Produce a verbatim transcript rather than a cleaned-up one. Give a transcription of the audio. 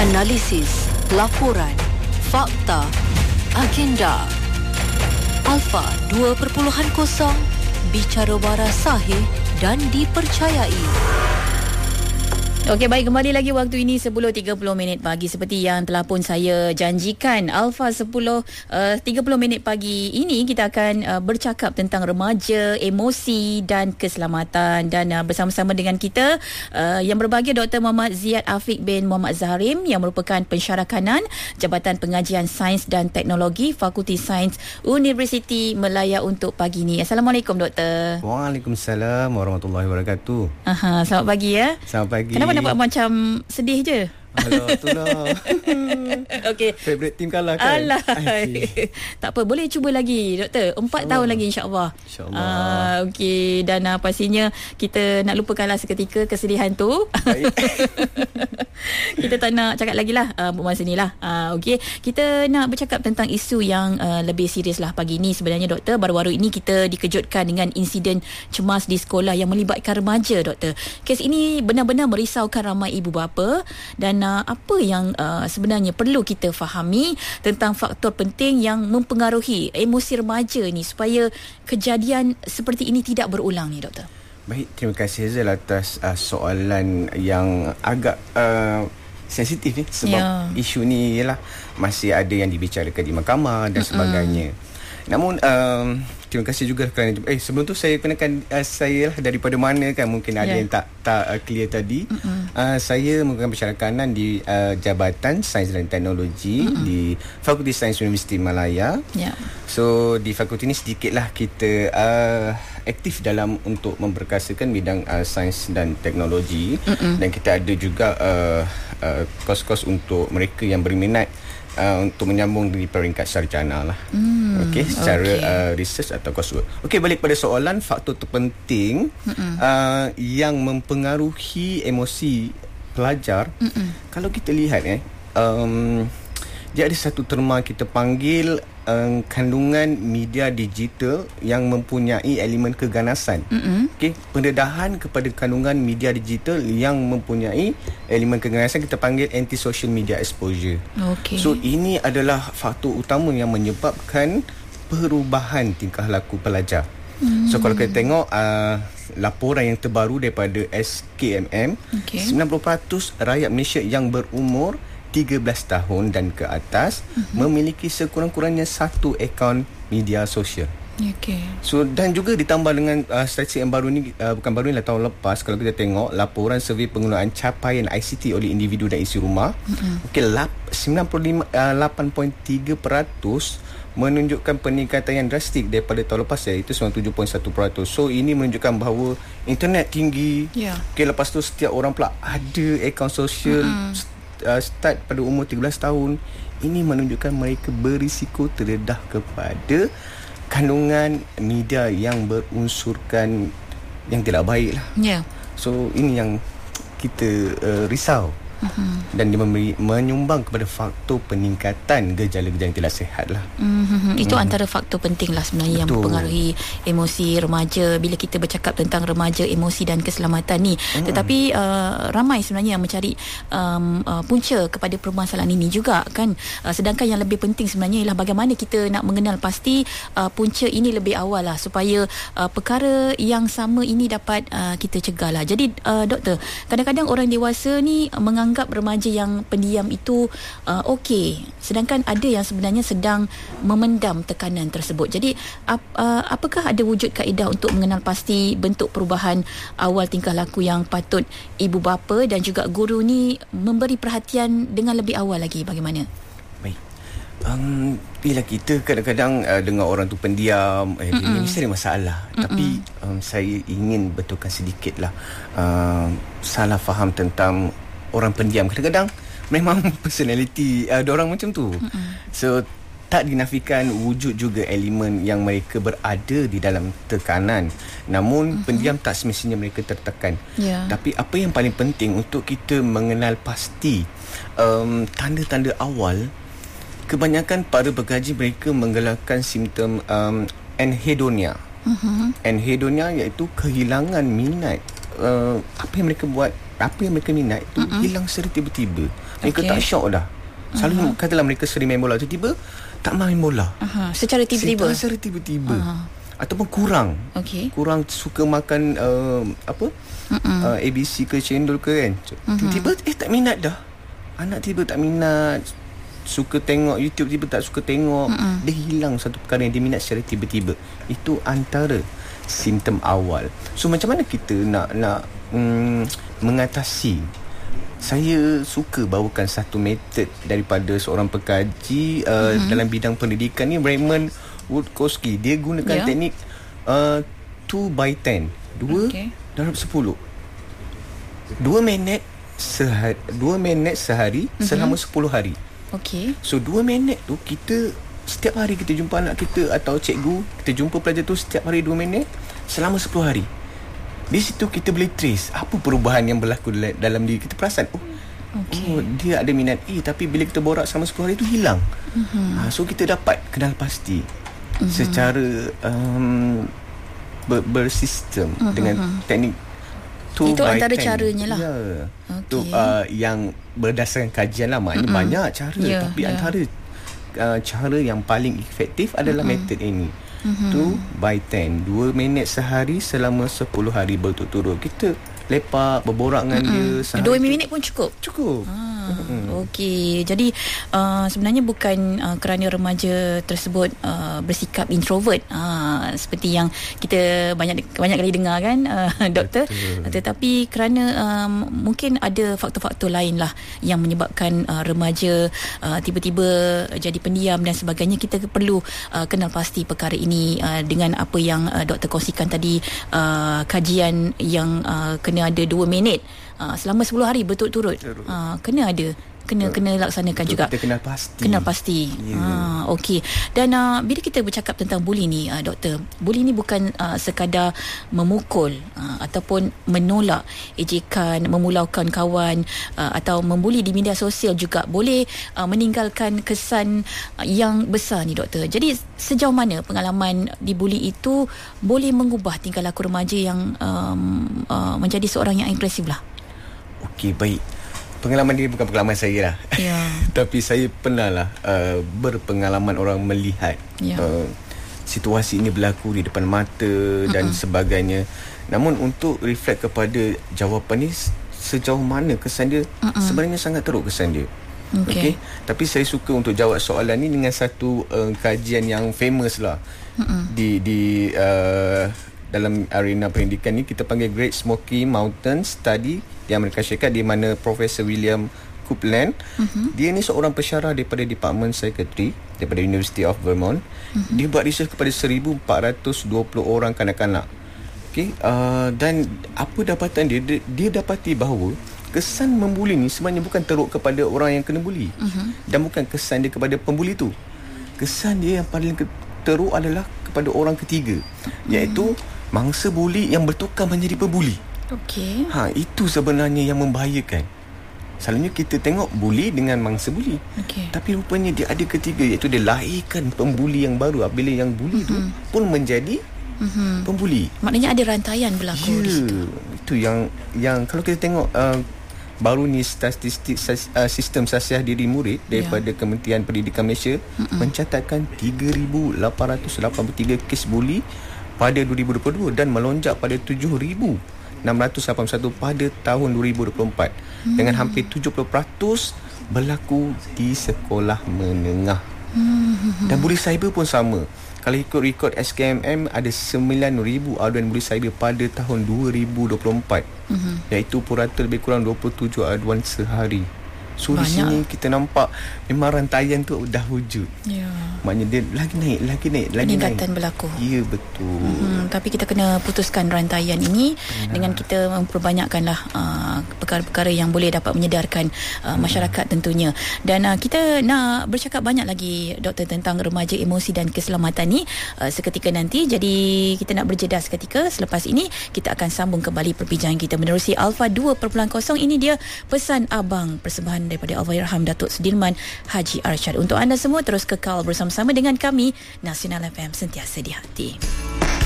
Analisis, laporan, fakta, agenda. Alpha dua titik kosong, bicara waras sahih dan dipercayai. Okey, baik, kembali lagi waktu ini sepuluh tiga puluh minit pagi seperti yang telah pun saya janjikan. Alpha sepuluh tiga puluh minit pagi ini kita akan uh, bercakap tentang remaja, emosi dan keselamatan, dan uh, bersama-sama dengan kita uh, yang berbahagia Doktor Muhammad Ziyad Afiq bin Muhammad Zaharim yang merupakan pensyarah kanan Jabatan Pengajian Sains dan Teknologi Fakulti Sains Universiti Melaya untuk pagi ini. Assalamualaikum Doktor. Waalaikumsalam warahmatullahi wabarakatuh. Aha, selamat pagi ya. Selamat pagi. Kenapa nampak macam sedih je? Alah, itulah. Okey. Favorite team kalah kan? Alah. Tak apa, boleh cuba lagi Doktor. Empat tahun lagi insya-Allah. Insya-Allah. Ah, okey, dan uh, pastinya kita nak lupakanlah seketika kesedihan tu. Baik. Kita tak nak cakap lagi lah uh, masa ni lah. Uh, okey, kita nak bercakap tentang isu yang uh, lebih serius lah pagi ni. Sebenarnya Doktor, baru-baru ini kita dikejutkan dengan insiden cemas di sekolah yang melibatkan remaja Doktor. Kes ini benar-benar merisaukan ramai ibu bapa, dan uh, apa yang uh, sebenarnya perlu kita fahami tentang faktor penting yang mempengaruhi emosi remaja ni supaya kejadian seperti ini tidak berulang ni Doktor. Baik, terima kasih Hazel atas uh, soalan yang agak uh, sensitif ni, sebab yeah. isu ni ialah masih ada yang dibicarakan di mahkamah dan mm-hmm. sebagainya. Namun um, terima kasih juga kerana eh sebelum tu saya kenakan uh, saya lah daripada mana kan, mungkin ada yeah. yang tak tak uh, clear tadi. Mm-hmm. Uh, saya merupakan pensyarah kanan di uh, Jabatan Sains dan Teknologi mm-hmm. di Fakulti Sains Universiti Malaya. Yeah. So di fakulti ni sedikitlah kita uh, aktif dalam untuk memperkasakan bidang uh, sains dan teknologi, mm-hmm. dan kita ada juga uh, uh, kos-kos untuk mereka yang berminat Uh, untuk menyambung di peringkat sarjana lah. Mm, Okey, secara okay. uh, research atau coursework. Okey, balik pada soalan faktor terpenting uh, yang mempengaruhi emosi pelajar. Mm-mm. Kalau kita lihat eh um, dia ada satu terma kita panggil um, kandungan media digital yang mempunyai elemen keganasan. Okey, pendedahan kepada kandungan media digital yang mempunyai elemen keganasan kita panggil anti-social media exposure. Okay. So ini adalah faktor utama yang menyebabkan perubahan tingkah laku pelajar. Hmm. So kalau kita tengok uh, laporan yang terbaru daripada S K M M, okay. sembilan puluh peratus rakyat Malaysia yang berumur tiga belas tahun dan ke atas uh-huh. memiliki sekurang-kurangnya satu akaun media sosial. Okay. So dan juga ditambah dengan uh, statistik yang baru ni, uh, bukan baru ni lah, tahun lepas kalau kita tengok laporan survey penggunaan capaian I C T oleh individu dan isi rumah, uh-huh. okey, sembilan puluh lapan perpuluhan tiga peratus menunjukkan peningkatan yang drastik daripada tahun lepas, iaitu sembilan puluh tujuh perpuluhan satu peratus. So ini menunjukkan bahawa internet tinggi. Yeah. Okey, lepas tu setiap orang pula ada akaun sosial. Uh-huh. Uh, start pada umur tiga belas tahun. Ini menunjukkan mereka berisiko terdedah kepada kandungan media yang berunsurkan yang tidak baik lah. Yeah. So ini yang kita uh, risau. Uh-huh. Dan dia memberi, menyumbang kepada faktor peningkatan gejala-gejala yang tidak sihat lah. Uh-huh. Itu uh-huh. antara faktor penting lah sebenarnya. Betul. Yang mempengaruhi emosi remaja bila kita bercakap tentang remaja, emosi dan keselamatan ni. Uh-huh. Tetapi uh, ramai sebenarnya yang mencari um, uh, punca kepada permasalahan ini juga kan. Uh, sedangkan yang lebih penting sebenarnya ialah bagaimana kita nak mengenal pasti uh, punca ini lebih awal lah, supaya uh, perkara yang sama ini dapat uh, kita cegah lah. Jadi uh, doktor, kadang-kadang orang dewasa ni menganggap anggap remaja yang pendiam itu uh, okey, sedangkan ada yang sebenarnya sedang memendam tekanan tersebut. Jadi ap, uh, apakah ada wujud kaedah untuk mengenal pasti bentuk perubahan awal tingkah laku yang patut ibu bapa dan juga guru ni memberi perhatian dengan lebih awal lagi? Bagaimana? Baik. Um, bila kita kadang-kadang uh, dengar orang tu pendiam, eh, dia ni mesti ada masalah. Mm-mm. Tapi um, saya ingin betulkan sedikit lah uh, salah faham tentang orang pendiam. Kadang-kadang memang personality uh, diorang macam tu. Mm-mm. So tak dinafikan wujud juga elemen yang mereka berada di dalam tekanan. Namun mm-hmm. pendiam tak semestinya mereka tertekan. Yeah. Tapi apa yang paling penting untuk kita mengenal pasti um, tanda-tanda awal, kebanyakan para pekaji mereka menggelarkan simptom um, anhedonia. Mm-hmm. Anhedonia iaitu kehilangan minat. Uh, apa yang mereka buat apa yang mereka minat itu mm-hmm. hilang secara tiba-tiba. Mereka okay. tak syok dah. Selalu uh-huh. katalah mereka sering main bola, tiba-tiba tak main bola. Uh-huh. Secara tiba-tiba. Secara, secara tiba-tiba. Uh-huh. Ataupun kurang. Okay. Kurang suka makan uh, apa? Uh-uh. Uh, A B C ke cendol ke kan. Uh-huh. Tiba-tiba eh tak minat dah. Anak tiba tak minat, suka tengok YouTube tiba tak suka tengok. Uh-uh. Dia hilang satu perkara yang dia minat secara tiba-tiba. Itu antara simptom awal. So macam mana kita nak nak mm, mengatasi? Saya suka bawakan satu metod daripada seorang pekaji uh, uh-huh. dalam bidang pendidikan ni, Raymond Woodkowski. Dia gunakan yeah. teknik uh, two by ten, dua okay. darab sepuluh. dua minit sehari, dua minit sehari uh-huh. selama sepuluh hari. Okey. So dua minit tu kita setiap hari kita jumpa anak kita atau cikgu, kita jumpa pelajar tu setiap hari dua minit selama sepuluh hari. Di situ kita boleh trace apa perubahan yang berlaku dalam diri kita. Perasan, oh, okay. oh dia ada minat A, tapi bila kita borak selama sepuluh hari tu hilang. Uh-huh. ha, So kita dapat kenal pasti uh-huh. secara um, ber, bersistem uh-huh. dengan teknik two itu by antara ten. Caranya lah. Ya. Okay. Tu uh, yang berdasarkan kajian lah. Maknanya uh-huh. banyak cara yeah, tapi yeah. antara uh, cara yang paling efektif adalah uh-huh. metod ini. Mm-hmm. two by ten, dua minit sehari selama sepuluh hari berturut-turut. Kita lepak, berborak dengan mm-hmm. dia. dua minit pun cukup? Cukup. Ah, mm-hmm. Okey. Jadi uh, sebenarnya bukan uh, kerana remaja tersebut uh, bersikap introvert. Uh, seperti yang kita banyak banyak kali dengar kan, uh, doktor. Betul. Tetapi kerana um, mungkin ada faktor-faktor lain lah yang menyebabkan uh, remaja uh, tiba-tiba jadi pendiam dan sebagainya. Kita perlu uh, kenal pasti perkara ini uh, dengan apa yang uh, doktor kongsikan tadi, uh, kajian yang uh, kena ada dua minit uh, selama sepuluh hari berturut-turut. Uh, kena ada kena kena laksanakan Betul, juga. Kita kenal pasti. Kenal pasti. Yeah. Ha, okey. Dan uh, bila kita bercakap tentang buli ni, uh, doktor, buli ni bukan uh, sekadar memukul uh, ataupun menolak ejekan, memulaukan kawan uh, atau membuli di media sosial juga boleh uh, meninggalkan kesan uh, yang besar ni, doktor. Jadi sejauh mana pengalaman dibuli itu boleh mengubah tingkah laku remaja yang um, uh, menjadi seorang yang agresif lah? Okey, baik. Pengalaman ini bukan pengalaman saya lah. Ya. Tapi saya pernah lah uh, berpengalaman orang melihat ya. uh, situasi ini berlaku di depan mata uh-uh. dan sebagainya. Namun untuk reflect kepada jawapan ni, sejauh mana kesan dia, uh-uh. sebenarnya sangat teruk kesan dia. Okay. Okay. Tapi saya suka untuk jawab soalan ni dengan satu uh, kajian yang famous lah. Uh-uh. Di di uh, dalam arena pendidikan ni kita panggil Great Smoky Mountain Study di Amerika Syarikat, di mana Profesor William Copeland, uh-huh. dia ni seorang pensyarah daripada Department Psychiatry daripada University of Vermont. Uh-huh. Dia buat research kepada seribu empat ratus dua puluh orang kanak-kanak. Okay, uh, dan apa dapatan dia, dia dia dapati bahawa kesan membuli ni sebenarnya bukan teruk kepada orang yang kena buli, uh-huh. dan bukan kesan dia kepada pembuli tu. Kesan dia yang paling teruk adalah kepada orang ketiga, uh-huh. iaitu mangsa buli yang bertukar menjadi pembuli. Okey. Ha, itu sebenarnya yang membahayakan. Selalunya kita tengok buli dengan mangsa buli. Okay. Tapi rupanya dia ada ketiga, iaitu dia lahirkan pembuli yang baru. Bila yang buli mm-hmm. tu pun menjadi mm-hmm. pembuli. Maknanya ada rantaian berlaku ya, di situ. Itu yang yang kalau kita tengok uh, baru ni statistik uh, sistem sasiah diri murid daripada yeah. Kementerian Pendidikan Malaysia mm-hmm. mencatatkan tiga ribu lapan ratus lapan puluh tiga kes buli pada dua ribu dua puluh dua dan melonjak pada tujuh ribu enam ratus lapan puluh satu pada tahun dua ribu dua puluh empat, hmm. dengan hampir tujuh puluh peratus berlaku di sekolah menengah. Hmm. Dan buli cyber pun sama. Kalau ikut rekod S K M M, ada sembilan ribu aduan buli cyber pada tahun dua ribu dua puluh empat, hmm. iaitu purata lebih kurang dua puluh tujuh aduan sehari. So banyak. Di sini kita nampak memang rantaian tu dah wujud. Ya. Maknanya dia lagi naik, lagi naik, lagi naik. Peningkatan berlaku. Ya, betul. Hmm, tapi kita kena putuskan rantaian ini nah. dengan kita memperbanyakkanlah uh, perkara-perkara yang boleh dapat menyedarkan uh, masyarakat tentunya. Dan uh, kita nak bercakap banyak lagi, doktor, tentang remaja, emosi dan keselamatan ni uh, seketika nanti. Jadi kita nak berjeda seketika. Selepas ini kita akan sambung kembali perbincangan kita menerusi Alpha dua perpuluhan kosong. Ini dia Pesan Abang, persembahan daripada Allahyarham Datuk Sudirman Haji Arsyad. Untuk anda semua, terus kekal bersama-sama dengan kami, Nasional F M, sentiasa di hati.